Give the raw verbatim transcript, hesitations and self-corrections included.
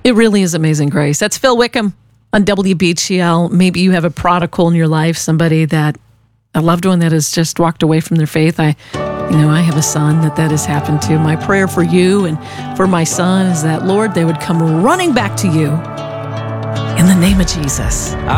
It really is Amazing Grace. That's Phil Wickham on W B G L. Maybe you have a prodigal in your life, somebody that, a loved one that has just walked away from their faith. I, you know, I have a son that that has happened to. My prayer for you and for my son is that, Lord, they would come running back to you in the name of Jesus. I